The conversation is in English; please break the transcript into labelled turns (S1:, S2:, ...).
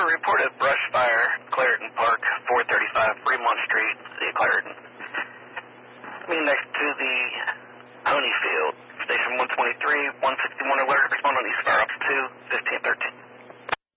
S1: reported brush fire, Clareton Park, 435 Fremont Street, City of Clareton. Me next to the Honeyfield. Station 123, 161 alert, respond on East Fire Ops 2, 1513.